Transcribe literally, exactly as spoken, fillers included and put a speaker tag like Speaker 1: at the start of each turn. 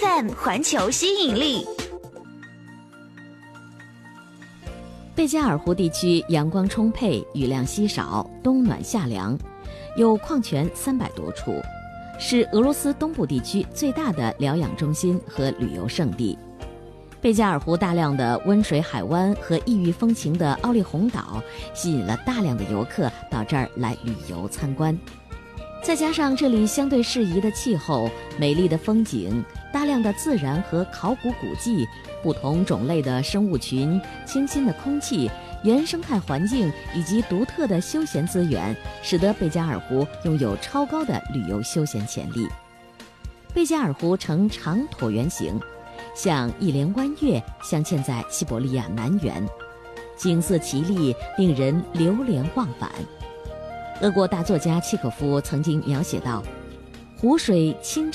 Speaker 1: F M 环球吸引力。
Speaker 2: 贝加尔湖地区阳光充沛，雨量稀少，冬暖夏凉，有矿泉三百多处，是俄罗斯东部地区最大的疗养中心和旅游胜地。贝加尔湖大量的温水海湾和异域风情的奥利洪岛，吸引了大量的游客到这儿来旅游参观。再加上这里相对适宜的气候、美丽的风景、大量的自然和考古古迹、不同种类的生物群、清新的空气、原生态环境以及独特的休闲资源，使得贝加尔湖拥有超高的旅游休闲潜力。贝加尔湖呈长椭圆形，像一连弯月镶嵌在西伯利亚南缘，景色奇丽，令人流连忘返。俄国大作家契诃夫曾经描写到，湖水清